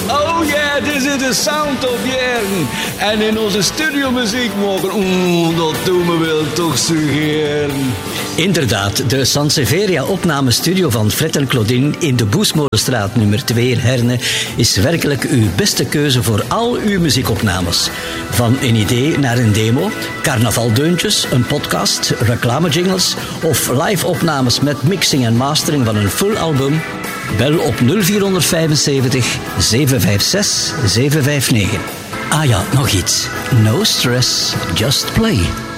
Oh yeah, this is the sound of Jern. En in onze studiomuziek mogen, dat doen we wel toch suggereren. Inderdaad, de Sanseveria opnamestudio van Fred en Claudine in de Boesmolenstraat nummer 2 in Herne is werkelijk uw beste keuze voor al uw muziekopnames. Van een idee naar een demo, carnavaldeuntjes, een podcast, reclamejingles of live-opnames met mixing en mastering van een full album. Bel op 0475 756 759. Ah ja, nog iets. No stress, just play.